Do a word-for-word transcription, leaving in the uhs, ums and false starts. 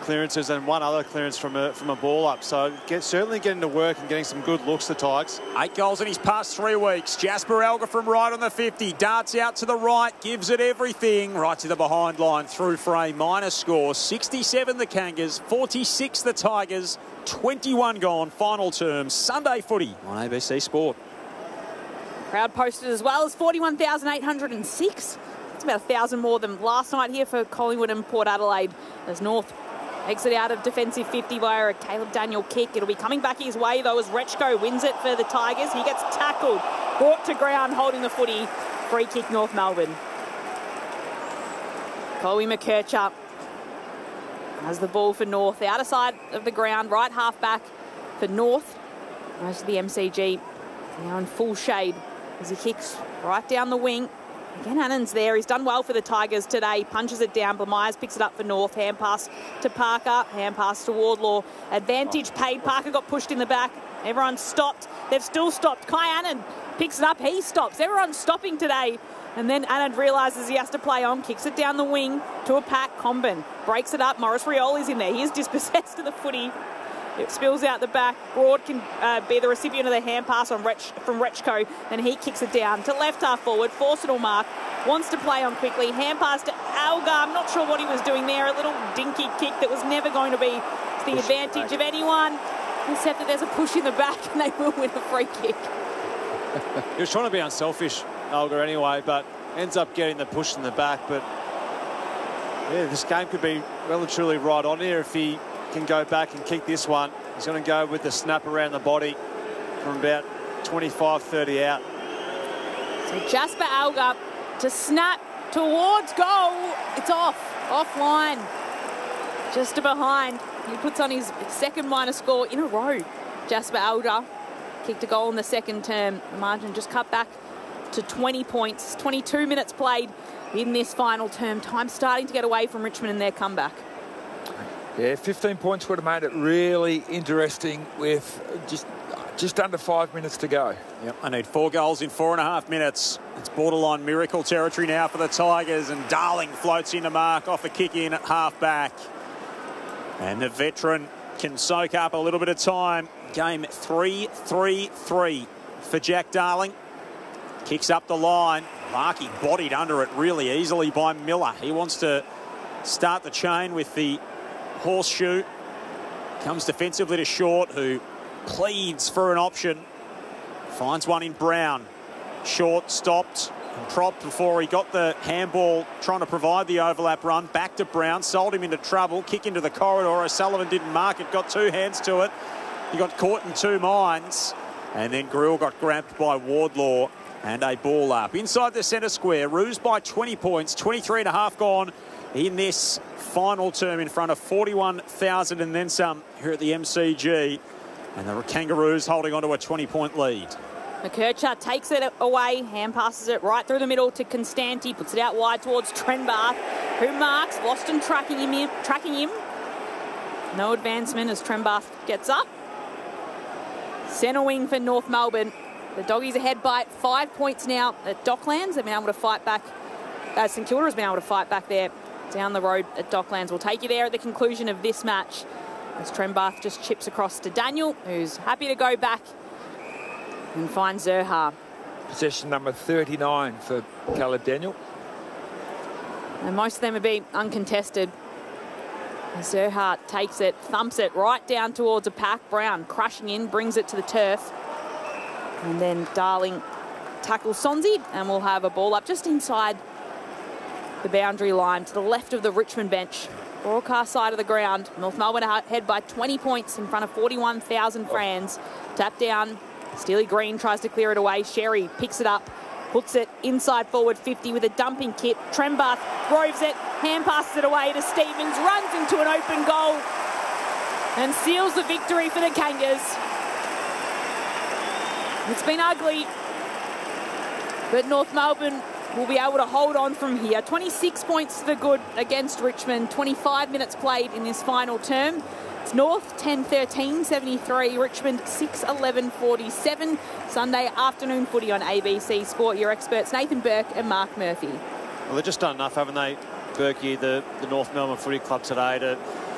clearances and one other clearance from a from a ball up. So get, certainly getting to work and getting some good looks, the Tigers. Eight goals in his past three weeks. Jasper Alga from right on the fifty. Darts out to the right. Gives it everything. Right to the behind line. Through for a minor score. sixty-seven the Kangas. forty-six the Tigers. twenty-one gone. Final term. Sunday footy on A B C Sport. Crowd posted as well as forty-one thousand eight hundred six. It's about a thousand more than last night here for Collingwood and Port Adelaide as North exit out of defensive fifty via a Caleb Daniel kick. It'll be coming back his way though as Rechko wins it for the Tigers. He gets tackled, brought to ground, holding the footy. Free kick North Melbourne. Chloe McKercher has the ball for North. The outer side of the ground, right half back for North. Most of the M C G now in full shade as he kicks right down the wing. Again, Annan's there. He's done well for the Tigers today. Punches it down. Blamires picks it up for North. Hand pass to Parker. Hand pass to Wardlaw. Advantage paid. Parker got pushed in the back. Everyone's stopped. They've still stopped. Kai Annan picks it up. He stops. Everyone's stopping today. And then Annan realises he has to play on. Kicks it down the wing to a pack. Comben breaks it up. Morris Rioli's in there. He is dispossessed of the footy. It spills out the back. Broad can uh, be the recipient of the hand pass on Rech, from Rechko. And he kicks it down to left half forward. Forsenal mark. Wants to play on quickly. Hand pass to Alga. I'm not sure what he was doing there. A little dinky kick that was never going to be to the push advantage of anyone. Except that there's a push in the back and they will win a free kick. He was trying to be unselfish, Alga, anyway, but ends up getting the push in the back. But yeah, this game could be well and truly right on here if he can go back and kick this one. He's going to go with the snap around the body from about twenty-five thirty out. So Jasper Alga to snap towards goal. It's off, offline, just to behind. He puts on his second minor score in a row. Jasper Alga kicked a goal in the second term. The margin just cut back to twenty points. twenty-two minutes played in this final term. Time starting to get away from Richmond in their comeback. Yeah, fifteen points would have made it really interesting with just just under five minutes to go. Yep, I need four goals in four and a half minutes. It's borderline miracle territory now for the Tigers, and Darling floats into mark off a kick in at half back. And the veteran can soak up a little bit of time. Game three three three for Jack Darling. Kicks up the line. Larkey bodied under it really easily by Miller. He wants to start the chain with the horseshoe. Comes defensively to Short, who pleads for an option. Finds one in Brown. Short stopped and propped before he got the handball, trying to provide the overlap run. Back to Brown, sold him into trouble. Kick into the corridor. O'Sullivan didn't mark it, got two hands to it. He got caught in two minds. And then Grill got grabbed by Wardlaw and a ball up. Inside the centre square, Roos by twenty points, twenty-three and a half gone in this final term in front of forty-one thousand and then some here at the M C G. And the Kangaroos holding on to a twenty-point lead. McKercher takes it away, hand passes it right through the middle to Constanti, puts it out wide towards Trenbarth, who marks. Boston tracking him, tracking him. No advancement as Trenbarth gets up. Centre wing for North Melbourne. The Doggies ahead by five points now at Docklands. They've been able to fight back. Uh, St Kilda has been able to fight back there down the road at Docklands. We'll take you there at the conclusion of this match as Trenbarth just chips across to Daniel, who's happy to go back and find Zerha. Possession number thirty-nine for Caleb Daniel. And most of them will be uncontested. Zerha takes it, thumps it right down towards a pack. Brown crashing in, brings it to the turf. And then Darling tackles Sonzi, and we'll have a ball up just inside the boundary line to the left of the Richmond bench. Broadcast side of the ground. North Melbourne ahead by twenty points in front of forty-one thousand fans. Tap down. Steely Green tries to clear it away. Sherry picks it up, puts it inside forward fifty with a dumping kit. Trenbarth roves it, hand passes it away to Stevens, runs into an open goal and seals the victory for the Kangas. It's been ugly, but North Melbourne will be able to hold on from here. twenty-six points to the good against Richmond. twenty-five minutes played in this final term. It's North ten thirteen seventy-three, Richmond six eleven forty-seven. Sunday afternoon footy on A B C Sport. Your experts Nathan Burke and Mark Murphy. Well, they've just done enough, haven't they, Berkey, the, the North Melbourne Footy Club today, to